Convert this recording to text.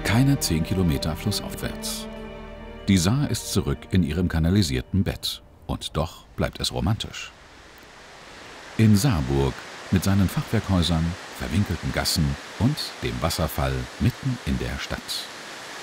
Keine 10 Kilometer flussaufwärts. Die Saar ist zurück in ihrem kanalisierten Bett. Und doch bleibt es romantisch. In Saarburg mit seinen Fachwerkhäusern, verwinkelten Gassen und dem Wasserfall mitten in der Stadt.